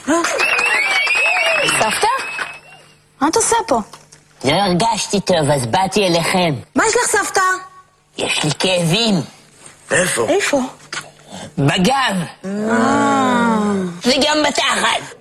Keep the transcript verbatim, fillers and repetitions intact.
סבתא? מה את עושה פה? לא הרגשתי טוב, אז באתי אליכם. מה יש לך, סבתא? יש לי כאבים. איפה? איפה? בגב. וגם בתחת.